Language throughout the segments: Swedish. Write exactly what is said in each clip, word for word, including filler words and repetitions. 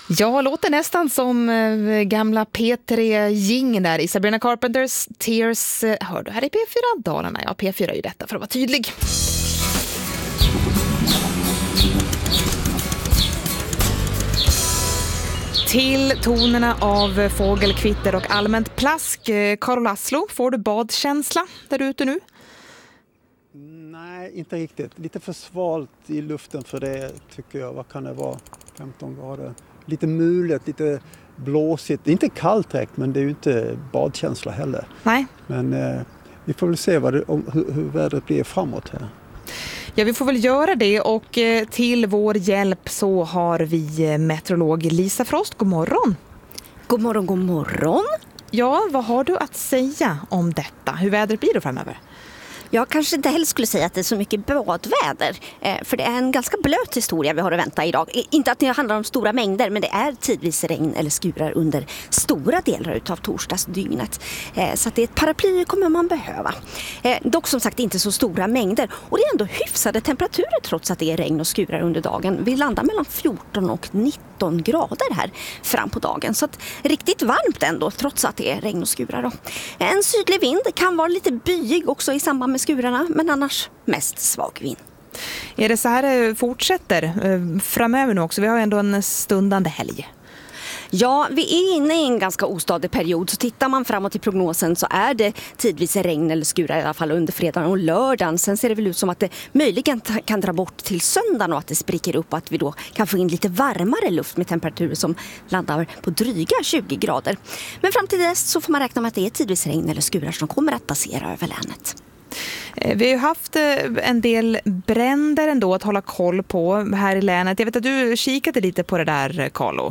Ja, låter nästan som äh, gamla P tre-gingen där i Sabrina Carpenters Tears. Äh, hör du, här är P fyra Dalarna. Ja, P fyra är ju detta för att vara tydlig. Till tonerna av fågelkvitter och allmänt plask. Karl Laszlo, får du badkänsla där ute nu? Nej, inte riktigt. Lite för svalt i luften för det tycker jag. Vad kan det vara? femton grader. Lite mulet, lite blåsigt. Det är inte kallt direkt, men det är ju inte badkänsla heller. Nej. Men eh, vi får väl se vad det, om, hur, hur vädret blir framåt här. Ja, vi får väl göra det, och till vår hjälp så har vi meteorolog Lisa Frost. God morgon. God morgon, god morgon. Ja, vad har du att säga om detta? Hur vädret blir det framöver? Jag kanske inte helst skulle säga att det är så mycket badväder. Eh, för det är en ganska blöt historia vi har att vänta idag. Eh, inte att det handlar om stora mängder, men det är tidvis regn eller skurar under stora delar av torsdagsdygnet. Eh, så att det är ett paraply kommer man behöva. Eh, dock som sagt inte så stora mängder. Och det är ändå hyfsade temperaturer trots att det är regn och skurar under dagen. Vi landar mellan fjorton och nitton grader här fram på dagen. Så att riktigt varmt ändå trots att det är regn och skurar då. En sydlig vind kan vara lite byig också i samband med skurarna, men annars mest svag vind. Är det så här det fortsätter framöver nu också? Vi har ändå en stundande helg. Ja, vi är inne i en ganska ostadig period, så tittar man framåt i prognosen så är det tidvis regn eller skurar i alla fall under fredagen och lördagen. Sen ser det väl ut som att det möjligen kan dra bort till söndagen och att det spricker upp och att vi då kan få in lite varmare luft med temperaturer som landar på dryga tjugo grader. Men fram till dess så får man räkna med att det är tidvis regn eller skurar som kommer att passera över länet. Vi har ju haft en del bränder ändå att hålla koll på här i länet. Jag vet att du kikade lite på det där, Carlo.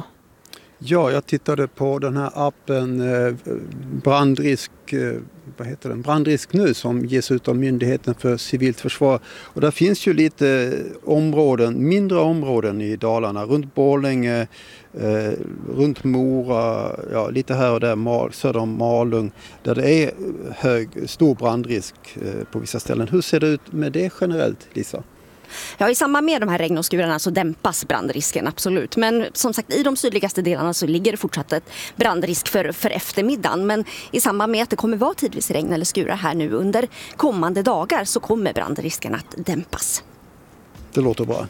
Ja, jag tittade på den här appen eh, brandrisk, eh, vad heter den? Brandrisk nu som ges ut av Myndigheten för civilt försvar. Och där finns ju lite områden, mindre områden i Dalarna, runt Borlänge, eh, runt Mora, ja, lite här och där, Mal, söder om Malung, där det är hög, stor brandrisk eh, på vissa ställen. Hur ser det ut med det generellt, Lisa? Ja, i samband med de här regn- och skurarna så dämpas brandrisken absolut. Men som sagt, i de sydligaste delarna så ligger det fortsatt ett brandrisk för, för eftermiddagen. Men i samband med att det kommer vara tidvis regn eller skurar här nu under kommande dagar så kommer brandrisken att dämpas. Det låter bra.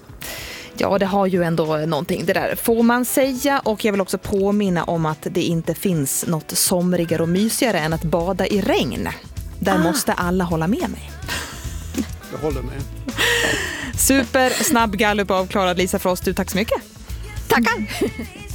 Ja, det har ju ändå någonting det där, får man säga. Och jag vill också påminna om att det inte finns något somrigare och mysigare än att bada i regn. Där ah. måste alla hålla med mig. Jag håller med. Super snabb gallup avklarad, Lisa Frost. Du, tack så mycket. Tackar.